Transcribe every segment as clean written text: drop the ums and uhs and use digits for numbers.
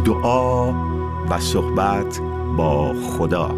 دعا و صحبت با خدا.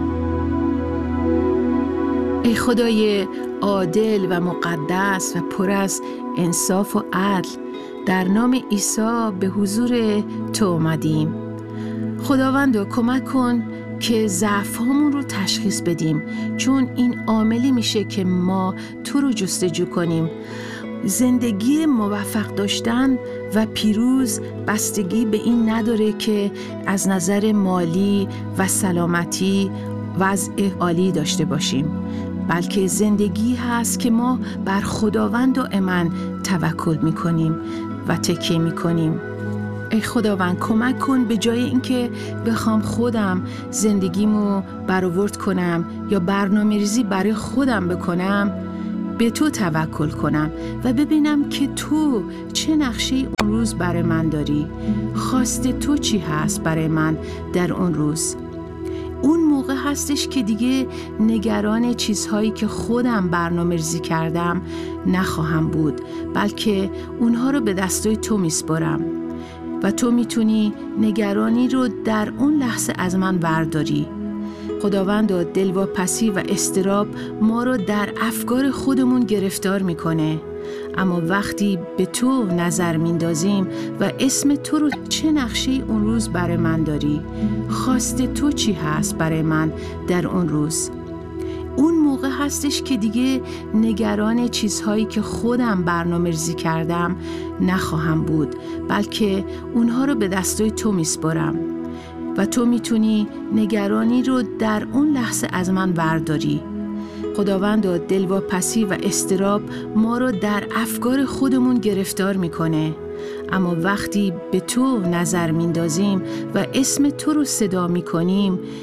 ای خدای عادل و مقدس و پر از انصاف و عدل، در نام عیسی به حضور تو اومدیم. خداوند کمک کن که ضعف‌هامون رو تشخیص بدیم، چون این عاملی میشه که ما تو رو جستجو کنیم. زندگی موفق داشتن و پیروز بستگی به این نداره که از نظر مالی و سلامتی وضع عالی داشته باشیم، بلکه زندگی هست که ما بر خداوند دائما توکل میکنیم و تکیه میکنیم. ای خداوند کمک کن به جای اینکه بخوام خودم زندگیمو برآورد کنم یا برنامه‌ریزی برای خودم بکنم، به تو توکل کنم و ببینم که تو چه نقشه‌ای اون روز برای من داری. خواست تو چی هست برای من در اون روز. اون موقع هستش که دیگه نگران چیزهایی که خودم برنامه‌ریزی کردم نخواهم بود، بلکه اونها رو به دستای تو میسپارم و تو میتونی نگرانی رو در اون لحظه از من برداری. خداوند دلواپسی و اضطراب ما رو در افکار خودمون گرفتار میکنه، اما وقتی به تو نظر میندازیم و اسم تو رو، چه نقشه‌ای اون روز برای من داری، خواست تو چی هست برای من در اون روز، اون موقع هستش که دیگه نگران چیزهایی که خودم برنامه‌ریزی کردم نخواهم بود، بلکه اونها رو به دستای تو میسپارم و تو میتونی نگرانی رو در اون لحظه از من برداری. خداوند دلواپسی و اضطراب ما رو در افکار خودمون گرفتار میکنه، اما وقتی به تو نظر میندازیم و اسم تو رو صدا میکنیم